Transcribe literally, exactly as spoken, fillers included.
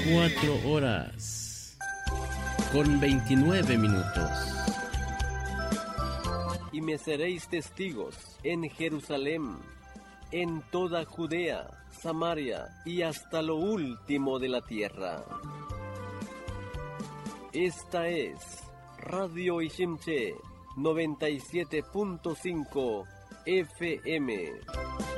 Cuatro horas con veintinueve minutos. Y me seréis testigos en Jerusalén, en toda Judea, Samaria y hasta lo último de la tierra. Esta es Radio Ishimche noventa y siete punto cinco F M.